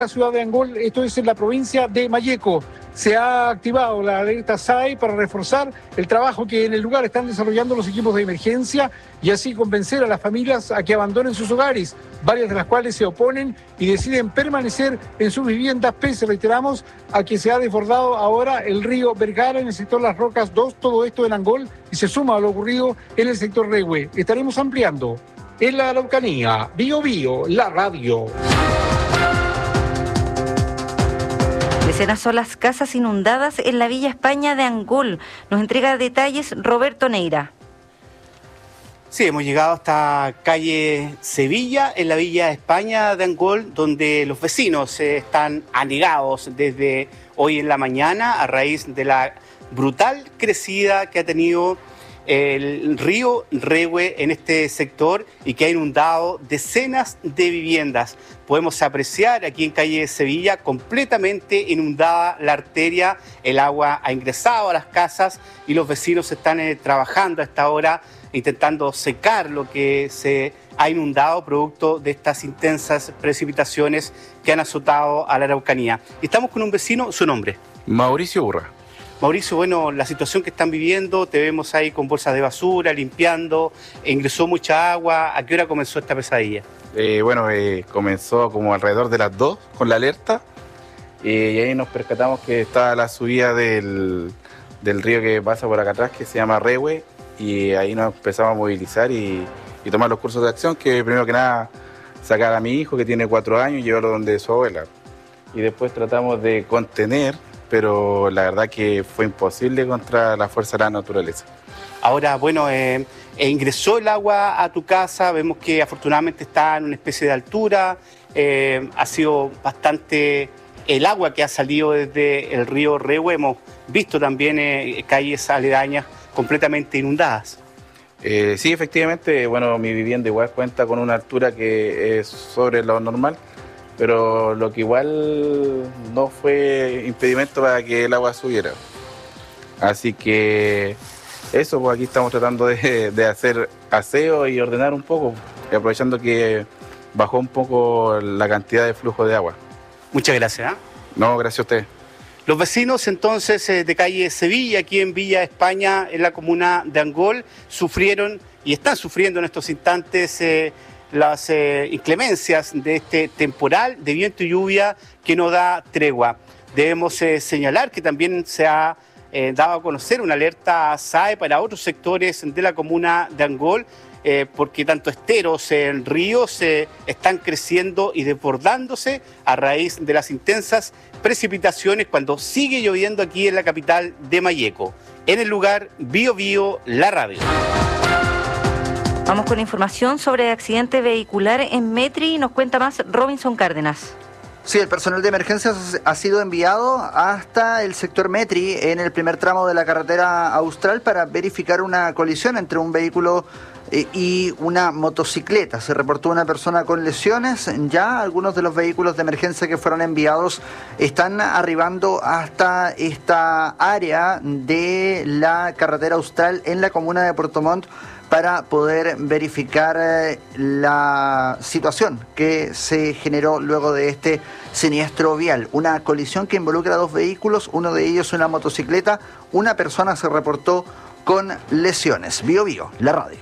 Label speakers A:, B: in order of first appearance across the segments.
A: La ciudad de Angol, esto es en la provincia de Malleco. Se ha activado la alerta SAE para reforzar el trabajo que en el lugar están desarrollando los equipos de emergencia y así convencer a las familias a que abandonen sus hogares, varias de las cuales se oponen y deciden permanecer en sus viviendas, pese, reiteramos, a que se ha desbordado ahora el río Vergara en el sector Las Rocas 2, todo esto en Angol, y se suma a lo ocurrido en el sector Rehue. Estaremos ampliando en la Araucanía, Bío Bío, la radio.
B: Decenas son las casas inundadas en la Villa España de Angol. Nos entrega detalles Roberto Neira.
C: Sí, hemos llegado hasta calle Sevilla, en la Villa España de Angol, donde los vecinos están anegados desde hoy en la mañana a raíz de la brutal crecida que ha tenido el río Rehue en este sector y que ha inundado decenas de viviendas. Podemos apreciar aquí en calle Sevilla completamente inundada la arteria, el agua ha ingresado a las casas y los vecinos están trabajando a esta hora intentando secar lo que se ha inundado producto de estas intensas precipitaciones que han azotado a la Araucanía. Y estamos con un vecino, su nombre.
D: Mauricio Urra.
C: Mauricio, bueno, la situación que están viviendo, te vemos ahí con bolsas de basura, limpiando, ingresó mucha agua. ¿A qué hora comenzó esta pesadilla?
D: Comenzó como alrededor de las 2 con la alerta y ahí nos percatamos que estaba la subida del río que pasa por acá atrás, que se llama Rehue, y ahí nos empezamos a movilizar y tomar los cursos de acción, que primero que nada sacar a mi hijo que tiene 4 años y llevarlo donde su abuela. Y después tratamos de contener, pero la verdad que fue imposible contra la fuerza de la naturaleza.
C: Ahora, bueno, ingresó el agua a tu casa, vemos que afortunadamente está en una especie de altura, ha sido bastante el agua que ha salido desde el río Rehue, hemos visto también calles aledañas completamente inundadas.
D: Sí, efectivamente, bueno, mi vivienda igual cuenta con una altura que es sobre lo normal, pero lo que igual no fue impedimento para que el agua subiera. Así que eso, pues aquí estamos tratando de hacer aseo y ordenar un poco, aprovechando que bajó un poco la cantidad de flujo de agua.
C: Muchas gracias.
D: No, gracias a usted.
C: Los vecinos entonces de calle Sevilla, aquí en Villa España, en la comuna de Angol, sufrieron y están sufriendo en estos instantes las inclemencias de este temporal de viento y lluvia que no da tregua. Debemos señalar que también se ha dado a conocer una alerta SAE para otros sectores de la comuna de Angol, porque tanto esteros en ríos están creciendo y desbordándose a raíz de las intensas precipitaciones cuando sigue lloviendo aquí en la capital de Malleco. En el lugar, Bío Bío, la radio.
B: Vamos con información sobre accidente vehicular en Metri y nos cuenta más Robinson Cárdenas.
E: Sí, el personal de emergencias ha sido enviado hasta el sector Metri en el primer tramo de la carretera austral para verificar una colisión entre un vehículo y una motocicleta. Se reportó una persona con lesiones. Ya algunos de los vehículos de emergencia que fueron enviados están arribando hasta esta área de la carretera austral en la comuna de Puerto Montt para poder verificar la situación que se generó luego de este siniestro vial. Una colisión que involucra a 2 vehículos, uno de ellos una motocicleta. Una persona se reportó con lesiones. Bío Bío, la radio.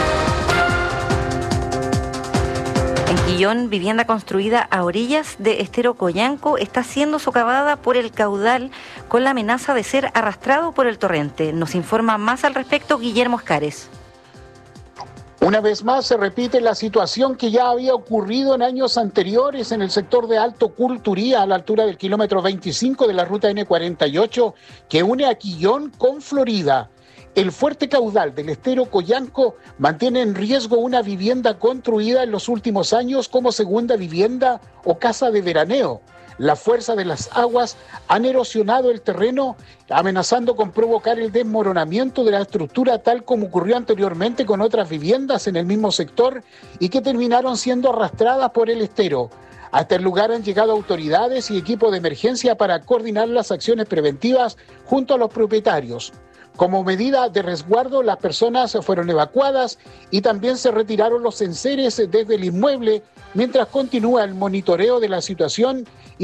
B: En Quillón, vivienda construida a orillas de Estero Coyanco está siendo socavada por el caudal con la amenaza de ser arrastrado por el torrente. Nos informa más al respecto Guillermo Escares.
A: Una vez más se repite la situación que ya había ocurrido en años anteriores en el sector de Alto Culturía, a la altura del kilómetro 25 de la ruta N48, que une a Quillón con Florida. El fuerte caudal del Estero Coyanco mantiene en riesgo una vivienda construida en los últimos años como segunda vivienda o casa de veraneo. La fuerza de las aguas han erosionado el terreno, amenazando con provocar el desmoronamiento de la estructura, tal como ocurrió anteriormente con otras viviendas en el mismo sector y que terminaron siendo arrastradas por el estero. Hasta el lugar han llegado autoridades y equipos de emergencia para coordinar las acciones preventivas junto a los propietarios. Como medida de resguardo, las personas fueron evacuadas y también se retiraron los enseres desde el inmueble mientras continúa el monitoreo de la situación